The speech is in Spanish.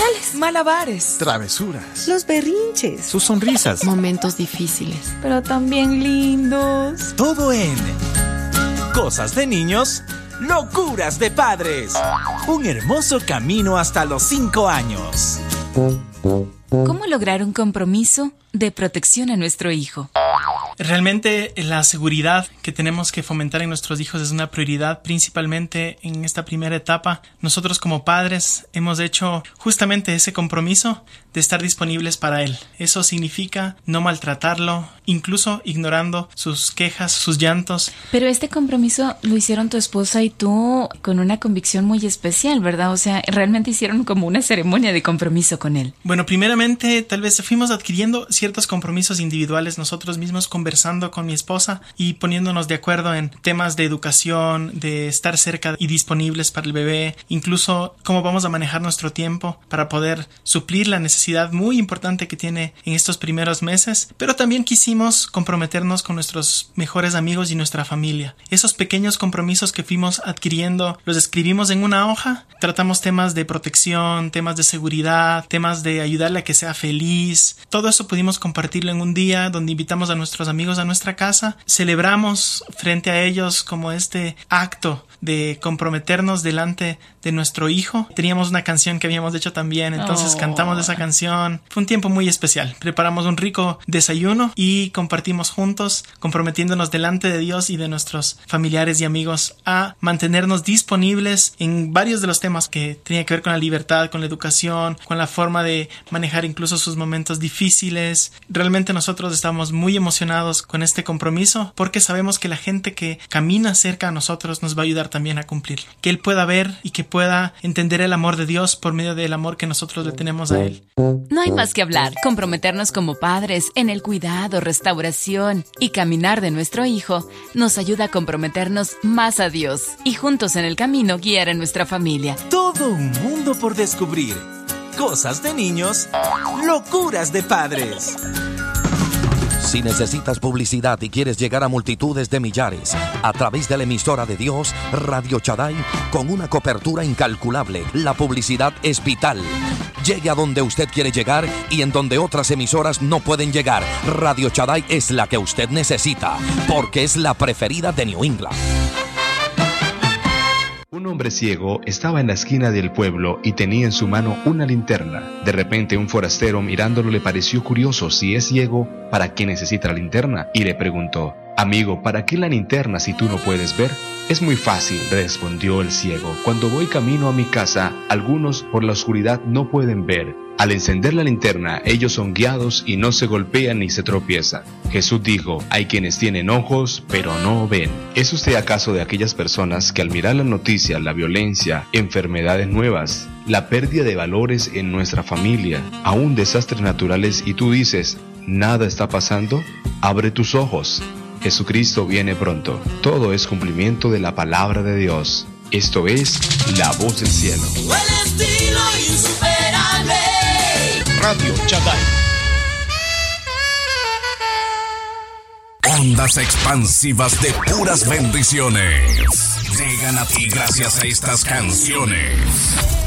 sociales, malabares, travesuras, los berrinches, sus sonrisas, momentos difíciles, pero también lindos. Todo en Cosas de Niños, Locuras de Padres. Un hermoso camino hasta los 5 años. ¿Cómo lograr un compromiso de protección a nuestro hijo? Realmente la seguridad que tenemos que fomentar en nuestros hijos es una prioridad, principalmente en esta primera etapa. Nosotros como padres hemos hecho justamente ese compromiso de estar disponibles para él. Eso significa no maltratarlo, incluso ignorando sus quejas, sus llantos. Pero este compromiso lo hicieron tu esposa y tú con una convicción muy especial, ¿verdad? O sea, realmente hicieron como una ceremonia de compromiso con él. Bueno, primeramente tal vez fuimos adquiriendo ciertos compromisos individuales nosotros mismos, conversando con mi esposa y poniéndonos de acuerdo en temas de educación, de estar cerca y disponibles para el bebé, incluso cómo vamos a manejar nuestro tiempo para poder suplir la necesidad muy importante que tiene en estos primeros meses. Pero también quisimos comprometernos con nuestros mejores amigos y nuestra familia. Esos pequeños compromisos que fuimos adquiriendo los escribimos en una hoja. Tratamos temas de protección, temas de seguridad, temas de ayudarle a que sea feliz. Todo eso pudimos compartirlo en un día donde invitamos a nuestros amigos a nuestra casa. Celebramos frente a ellos como este acto de comprometernos delante de nuestro hijo. Teníamos una canción que habíamos hecho también, entonces cantamos esa canción. Fue un tiempo muy especial. Preparamos un rico desayuno y compartimos juntos, comprometiéndonos delante de Dios y de nuestros familiares y amigos a mantenernos disponibles en varios de los temas que tenían que ver con la libertad, con la educación, con la forma de manejar incluso sus momentos difíciles. Realmente nosotros estamos muy emocionados con este compromiso porque sabemos que la gente que camina cerca a nosotros nos va a ayudar también a cumplirlo. Que Él pueda ver y que pueda entender el amor de Dios por medio del amor que nosotros le tenemos a Él. No hay más que hablar, comprometernos como padres en el cuidado, restauración y caminar de nuestro hijo nos ayuda a comprometernos más a Dios y juntos en el camino guiar a nuestra familia. Todo un mundo por descubrir. Cosas de Niños, Locuras de Padres. Si necesitas publicidad y quieres llegar a multitudes de millares a través de la emisora de Dios, Radio Shaddai, con una cobertura incalculable, la publicidad es vital. Llegue a donde usted quiere llegar y en donde otras emisoras no pueden llegar. Radio Shaddai es la que usted necesita, porque es la preferida de New England. Un hombre ciego estaba en la esquina del pueblo y tenía en su mano una linterna. De repente un forastero mirándolo le pareció curioso. Si es ciego, ¿para qué necesita la linterna? Y le preguntó: amigo, ¿para qué la linterna si tú no puedes ver? Es muy fácil, respondió el ciego. Cuando voy camino a mi casa, algunos por la oscuridad no pueden ver. Al encender la linterna, ellos son guiados y no se golpean ni se tropiezan. Jesús dijo: hay quienes tienen ojos, pero no ven. ¿Es usted acaso de aquellas personas que al mirar la noticia, la violencia, enfermedades nuevas, la pérdida de valores en nuestra familia, aún desastres naturales, y tú dices: nada está pasando? Abre tus ojos. Jesucristo viene pronto. Todo es cumplimiento de la palabra de Dios. Esto es La Voz del Cielo. El estilo insuperable. Radio Shaddai. Ondas expansivas de puras bendiciones llegan a ti gracias a estas canciones.